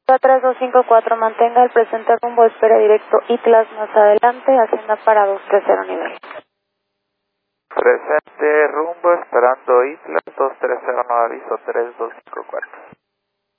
3254, mantenga el presente rumbo, espera directo Itlas más adelante, hacienda para 230 nivel. Presente rumbo, esperando Itlas, 230 no aviso, 3254.